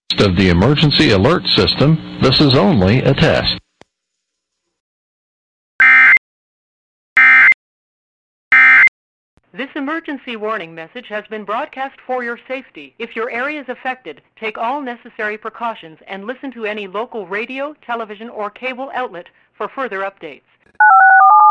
Of the emergency alert system, this is only a test. This emergency warning message has been broadcast for your safety. If your area is affected, take all necessary precautions and listen to any local radio, television, or cable outlet for further updates.